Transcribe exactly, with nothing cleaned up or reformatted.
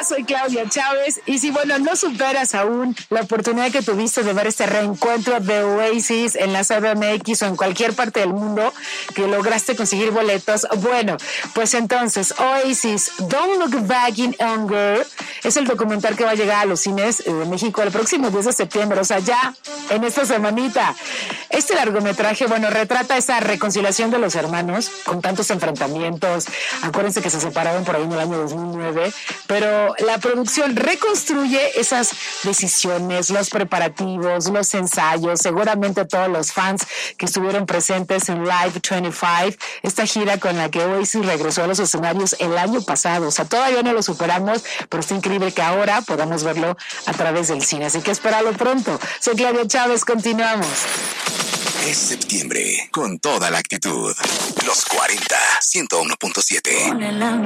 soy Claudia Chávez. Y si, bueno, no superas aún la oportunidad que tuviste de ver este reencuentro de Oasis en la C D M X o en cualquier parte del mundo, que lograste conseguir boletos, bueno, pues entonces, Oasis, Don't Look Back in Anger, es el documental que va a llegar a los cines de México el próximo diez de septiembre, o sea, ya en esta semanita. Este largometraje, bueno, retrata esa reconciliación de los hermanos con tantos enfrentamientos. Acuérdense que se separaron por ahí en el año dos mil nueve, pero la producción reconstruye esas decisiones, los preparativos, los ensayos, seguramente todos los fans que estuvieron presentes en Live veinticinco, esta gira con la que Oasis regresó a los escenarios el año pasado. O sea, todavía no lo superamos, pero está increíble que ahora podamos verlo a través del cine. Así que espéralo pronto. Soy Claudia Chávez, continuamos. Es septiembre con toda la actitud. Los cuarenta, ciento uno punto siete.